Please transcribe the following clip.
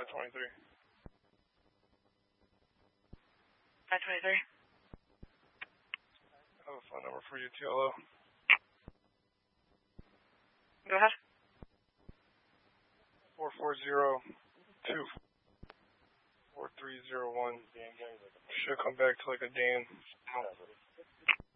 523. 523. I have a phone number for you, TLO. Go ahead. 440-24301. Should come back to like a Dan.